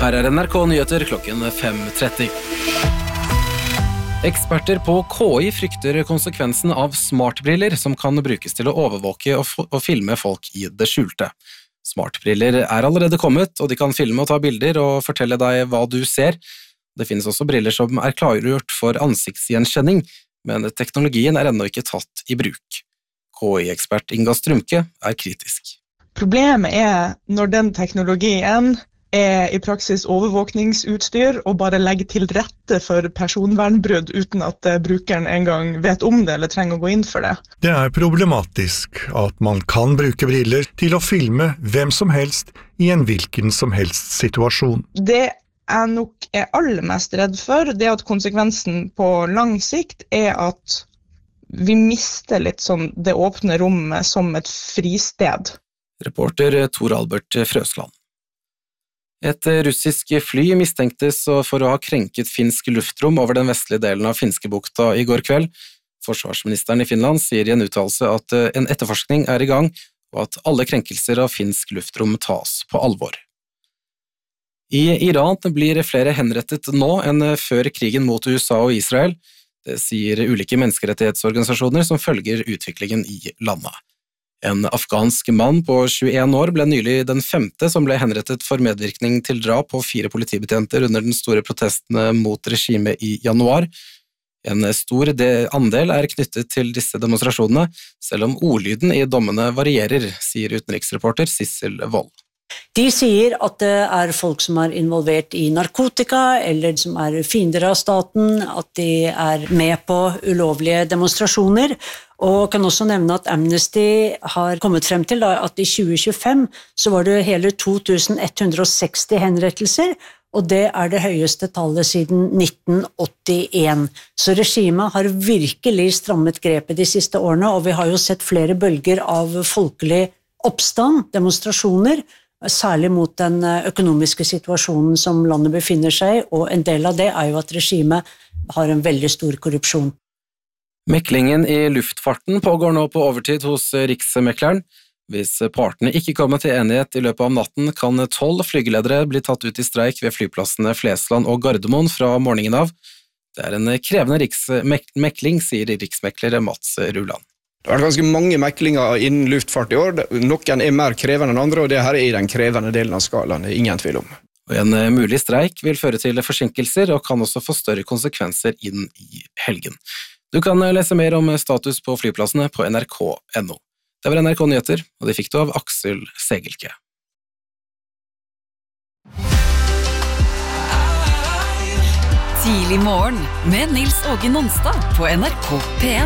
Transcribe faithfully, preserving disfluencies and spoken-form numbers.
Her er N R K Nyheter klokken fem tretti. Eksperter på K I frykter konsekvensen av smartbriller som kan brukes til å overvåke og, og filme folk i det skjulte. Smartbriller er allerede kommet, og de kan filme og ta bilder og fortelle deg hva du ser. Det finnes også briller som er klargjort for ansiktsgjenkjenning, men teknologien er ennå ikke tatt i bruk. K I-ekspert Inga Strømke er kritisk. Problemet er når den teknologien er i praksis overvåkningsutstyr og bare legger til rette for personvernbrudd uten at brukeren engang vet om det eller trenger å gå inn for det. Det er problematisk at man kan bruke briller til å filme hvem som helst i en hvilken som helst situasjon. Det jeg nok er aller mest redd for, det er at konsekvensen på lang sikt er at vi mister litt sånn det åpne rommet som et fristed. Reporter Tor Albert Frøsland. Et russisk fly mistenktes for å ha krenket finsk luftrom over den vestlige delen av Finskebukta i går kveld. Forsvarsministeren i Finland sier i en uttalelse at en etterforskning er i gang, og at alle krenkelser av finsk luftrom tas på alvor. I Iran blir flere henrettet nå enn før krigen mot U S A og Israel. Det sier ulike menneskerettighetsorganisasjoner som følger utviklingen i landet. En afghansk mann på tjueen år ble nylig den femte som ble henrettet for medvirkning til drap på fire politibetjenter under den store protestene mot regimet i januar. En stor andel er knyttet til disse demonstrasjonene, selv om ordlyden i dommene varierer, sier utenriksreporter Sissel Wold. De sier at det er folk som er involvert i narkotika, eller som er fiender av staten, at de er med på ulovlige demonstrasjoner, og kan også nevne at Amnesty har kommet frem til at i tjue tjuefem så var det hele to tusen ett hundre og seksti henrettelser, og det er det høyeste tallet siden nitten åttien. Så regimet har virkelig strammet grepet de siste årene, og vi har jo sett flere bølger av folkelig oppstand, demonstrasjoner, særlig mot den økonomiske situasjonen som landet befinner seg i, og en del av det er jo at regimet har en veldig stor korrupsjon. Meklingen i luftfarten pågår nå på overtid hos Riksmekleren. Hvis partene ikke kommer til enighet i løpet av natten, kan tolv flygeledere bli tatt ut i streik ved flyplassene Flesland og Gardermoen fra morgenen av. Det er en krevende riksmekling, sier riksmekler Mats Ruland. Det har vært ganske mange meklinger innen luftfart i år. Noen er mer krevende enn andre, og det her er i den krevende delen av skalaen, det er ingen tvil om. Og en mulig streik vil føre til forsinkelser og kan også få større konsekvenser inn i helgen. Du kan lese mer om status på flyplassene på N R K punktum N O. Det var N R K Nyheter, og det fikk du av Aksel Segelke. Tidlig morgen med Nils Åge Nonstad på N R K P en.